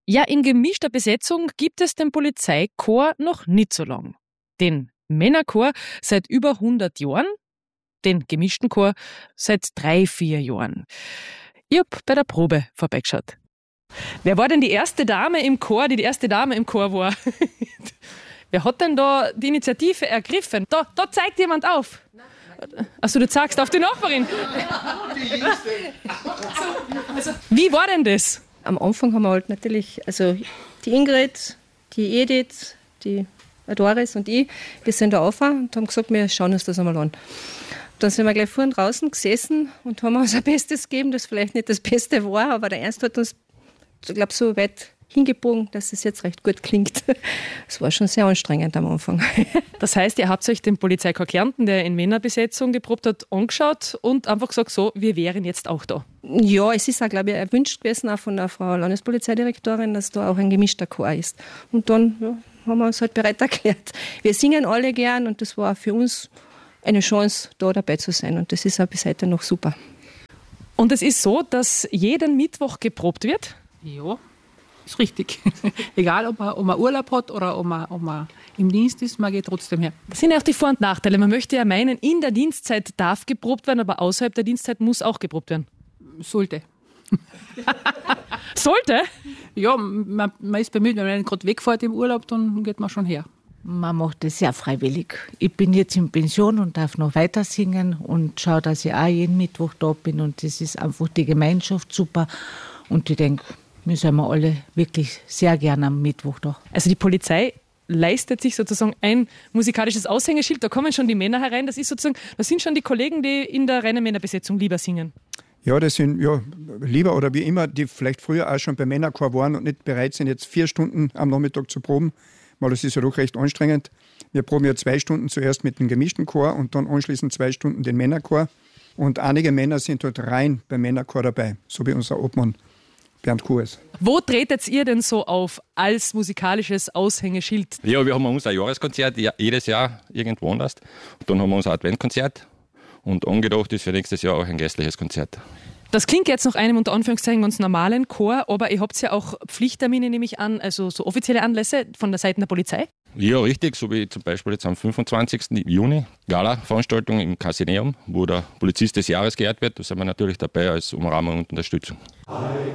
Ja, in gemischter Besetzung gibt es den Polizeikorps noch nicht so lang. Den Männerchor seit über 100 Jahren, den gemischten Chor seit 3-4 Jahren. Ich hab bei der Probe vorbeigeschaut. Wer war denn die erste Dame im Chor, die erste Dame im Chor war? Wer hat denn da die Initiative ergriffen? Da zeigt jemand auf. Achso, du zeigst auf die Nachbarin. Wie war denn das? Am Anfang haben wir halt natürlich, also die Ingrid, die Edith, die Doris und ich, wir sind da aufgefahren und haben gesagt, wir schauen uns das einmal an. Dann sind wir gleich vorhin draußen gesessen und haben uns ein Bestes gegeben, das vielleicht nicht das Beste war, aber der Ernst hat uns, ich glaube, so weit hingebogen, dass es jetzt recht gut klingt. Es war schon sehr anstrengend am Anfang. Das heißt, ihr habt euch den Polizeikorps Kärnten, der in Männerbesetzung geprobt hat, angeschaut und einfach gesagt, so, wir wären jetzt auch da. Ja, es ist auch, glaube ich, erwünscht gewesen, auch von der Frau Landespolizeidirektorin, dass da auch ein gemischter Chor ist. Und dann haben wir uns halt bereit erklärt. Wir singen alle gern und das war für uns eine Chance, da dabei zu sein. Und das ist auch bis heute noch super. Und es ist so, dass jeden Mittwoch geprobt wird? Ja, ist richtig. Egal, ob man Urlaub hat oder ob man im Dienst ist, man geht trotzdem her. Das sind ja auch die Vor- und Nachteile. Man möchte ja meinen, in der Dienstzeit darf geprobt werden, aber außerhalb der Dienstzeit muss auch geprobt werden. Sollte. Sollte? Ja, man ist bemüht, wenn man gerade wegfährt im Urlaub, dann geht man schon her. Man macht das sehr freiwillig. Ich bin jetzt in Pension und darf noch weiter singen und schaue, dass ich auch jeden Mittwoch da bin. Und das ist einfach die Gemeinschaft super. Und ich denke, wir sind alle wirklich sehr gerne am Mittwoch da. Also die Polizei leistet sich sozusagen ein musikalisches Aushängeschild. Da kommen schon die Männer herein. Das sind schon die Kollegen, die in der reinen Männerbesetzung lieber singen. Ja, das sind lieber oder wie immer, die vielleicht früher auch schon beim Männerchor waren und nicht bereit sind, jetzt 4 Stunden am Nachmittag zu proben, weil das ist ja doch recht anstrengend. Wir proben ja 2 Stunden zuerst mit dem gemischten Chor und dann anschließend 2 Stunden den Männerchor. Und einige Männer sind dort rein beim Männerchor dabei, so wie unser Obmann Bernd Kuhs. Wo tretet ihr denn so auf als musikalisches Aushängeschild? Ja, wir haben unser Jahreskonzert jedes Jahr irgendwo anders. Und dann haben wir unser Adventkonzert. Und angedacht ist für nächstes Jahr auch ein geistliches Konzert. Das klingt jetzt nach einem unter Anführungszeichen ganz normalen Chor, aber ihr habt ja auch Pflichttermine, nehme ich an, also so offizielle Anlässe von der Seite der Polizei? Ja, richtig, so wie zum Beispiel jetzt am 25. Juni, Gala-Veranstaltung im Casineum, wo der Polizist des Jahres geehrt wird. Da sind wir natürlich dabei als Umrahmung und Unterstützung.